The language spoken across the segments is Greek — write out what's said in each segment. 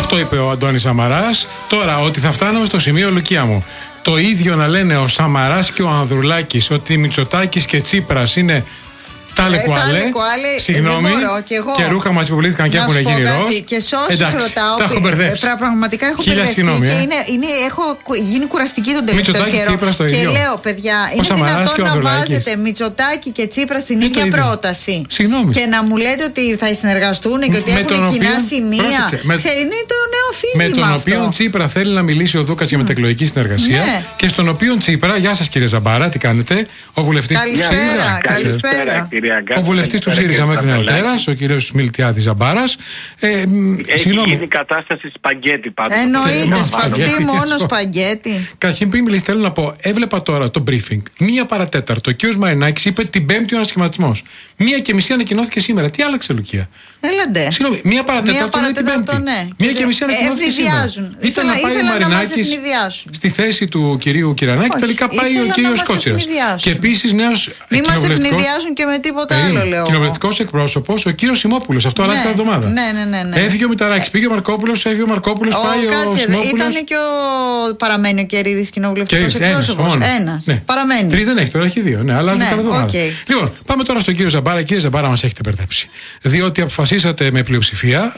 Αυτό είπε ο Αντώνης Σαμαράς. Τώρα, ότι θα φτάνουμε στο σημείο, Λουκία μου, το ίδιο να λένε ο Σαμαράς και ο Ανδρουλάκης ότι Μητσοτάκης και Τσίπρας είναι τάλε κουάλε, συγγνώμη, και ρούχα μας υποπλήθηκαν και έχουν γίνει ροζ. Και σε όσους ρωτάω, πραγματικά έχω μπερδευτεί και έχω γίνει κουραστική τον τελευταίο καιρό. Και λέω, παιδιά, είναι δυνατόν να βάζετε Μητσοτάκη και Τσίπρα στην ίδια πρόταση και να μου λέτε ότι θα συνεργαστούν και ότι έχουν κοινά σημεία? Είναι το νέο φύγημα. Με τον οποίο Τσίπρα θέλει να μιλήσει ο Δούκας για μετεκλογική συνεργασία και στον οποίο Τσίπρα, γεια σας κύριε Ζαμπάρα, τι κάνετε, ο βουλευτής του ΣΥΡΙΖΑ. Καλησπέρα. Ο βουλευτής του ΣΥΡΙΖΑ μέχρι νεοτέρας, ο κύριος Μιλτιάδης Ζαμπάρας. Έχει γίνει κατάσταση σπαγκέτι πάντως. Εννοείται, σπαγκέτι, μόνο σπαγκέτι. Καταρχήν, πριν μιλήσει, θέλω να πω, έβλεπα τώρα το briefing. 1 παρατέταρτο. Ο κύριος Μαρινάκης είπε την Πέμπτη ο ανασχηματισμός. 1:30 ανακοινώθηκε σήμερα. Τι άλλαξε, Λουκία? Έλαντε. Συγγνώμη, 1 παρατέταρτο. 1:30 ανακοινώθηκε σήμερα. Ήθελα να πάει ο Μαρινάκης στη θέση του κυρίου Κυρανάκη. Τελικά πάει ο κύριος Κότσιρας. Και επίσης νέος. Μην μας ευνηδιάζουν και με τίποτα άλλο, λέω. Κοινοβουλευτικός εκπρόσωπος, ο κύριος Σιμόπουλος. Αυτό αλλάζει cada εβδομάδα. Ναι. Έφυγε ο Μηταράκης, πήγε ο Μαρκόπουλος, έφυγε ο Μαρκόπουλος, πάει ο Σιμόπουλος. Ήταν και παραμένει ο Κερίδης κοινοβουλευτικός εκπρόσωπος. Ένας. Παραμένει. 3 δεν έχει, τώρα έχει 2. Ναι, αλλάζει cada εβδομάδα. Λοιπόν, πάμε τώρα στον κύριο Ζαμπάρα. Κύριε Ζαμπάρα, μας έχετε μπερδέψει. Διότι αποφασίσατε με πλειοψηφία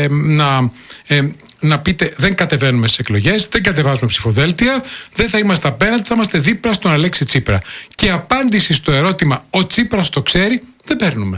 να πείτε δεν κατεβαίνουμε στις εκλογές, δεν κατεβάζουμε ψηφοδέλτια, δεν θα είμαστε απέναντι, θα είμαστε δίπλα στον Αλέξη Τσίπρα. Και απάντηση στο ερώτημα ο Τσίπρας το ξέρει, δεν παίρνουμε.